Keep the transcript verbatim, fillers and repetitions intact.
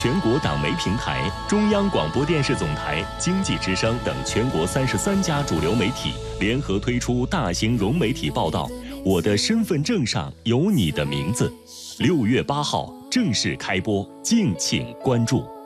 全国党媒平台、中央广播电视总台、经济之声等全国三十三家主流媒体联合推出大型融媒体报道，我的身份证上有你的名字。六月八号正式开播，敬请关注。